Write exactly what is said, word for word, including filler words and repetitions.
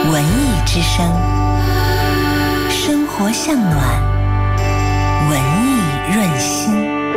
文艺之声，生活向暖。